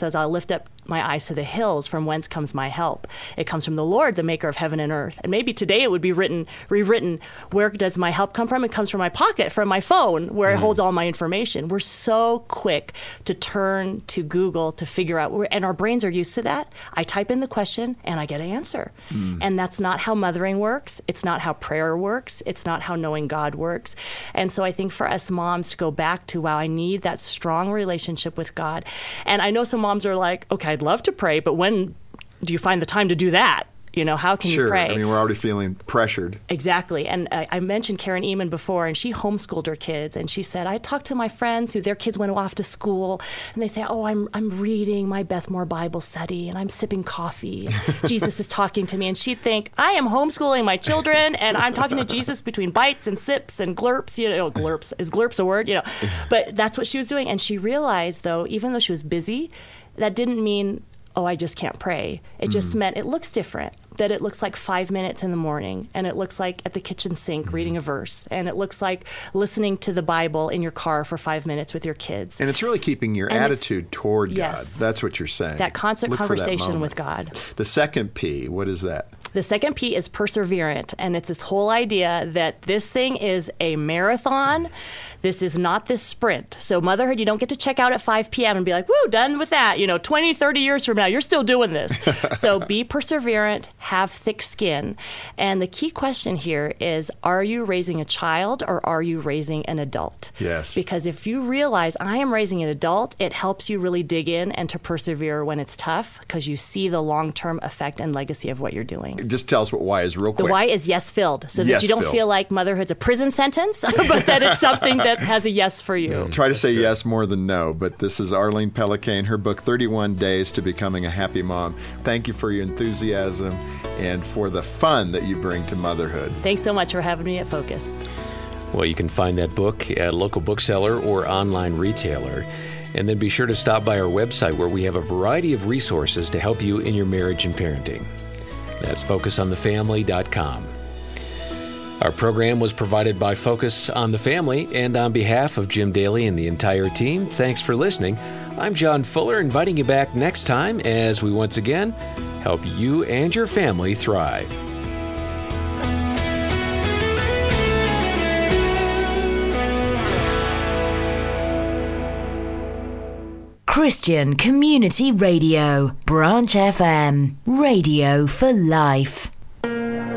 says, I'll lift up my eyes to the hills, from whence comes my help. It comes from the Lord, the maker of heaven and earth. And maybe today it would be rewritten, where does my help come from? It comes from my pocket, from my phone, where it holds all my information. We're so quick to turn to Google to figure out, and our brains are used to that. I type in the question and I get an answer. And that's not how mothering works. It's not how prayer works. It's not how knowing God works. And so I think for us moms to go back to, wow, I need that strong relationship with God. And I know some moms are like, okay, I'd love to pray, but when do you find the time to do that? How can you pray? Sure. I mean, we're already feeling pressured. Exactly. And I mentioned Karen Eman before, and she homeschooled her kids. And she said, I talked to my friends who their kids went off to school, and they say, oh, I'm reading my Beth Moore Bible study, and I'm sipping coffee. Jesus is talking to me. And she'd think, I am homeschooling my children, and I'm talking to Jesus between bites and sips and glurps. Glurps. Is glurps a word? But that's what she was doing. And she realized, though, even though she was busy, that didn't mean, oh, I just can't pray. It just meant it looks different, that it looks like 5 minutes in the morning, and it looks like at the kitchen sink reading a verse, and it looks like listening to the Bible in your car for 5 minutes with your kids. And it's really keeping your attitude toward yes, God. That's what you're saying. That constant conversation with God. The second P, what is that? The second P is perseverant, and it's this whole idea that this thing is a marathon. This is not this sprint. So motherhood, you don't get to check out at 5 p.m. and be like, woo, done with that. 20, 30 years from now, you're still doing this. So be perseverant, have thick skin. And the key question here is, are you raising a child or are you raising an adult? Yes. Because if you realize I am raising an adult, it helps you really dig in and to persevere when it's tough, because you see the long-term effect and legacy of what you're doing. Just tell us what Y is real quick. The Y is yes-filled, so that you don't feel like motherhood's a prison sentence, but that it's something that has a yes for you. Try to say yes more than no, but this is Arlene Pellicane, her book, 31 Days to Becoming a Happy Mom. Thank you for your enthusiasm and for the fun that you bring to motherhood. Thanks so much for having me at Focus. Well, you can find that book at a local bookseller or online retailer. And then be sure to stop by our website, where we have a variety of resources to help you in your marriage and parenting. That's focusonthefamily.com. Our program was provided by Focus on the Family, and on behalf of Jim Daly and the entire team, thanks for listening. I'm John Fuller, inviting you back next time as we once again help you and your family thrive. Christian Community Radio, Branch FM, radio for life.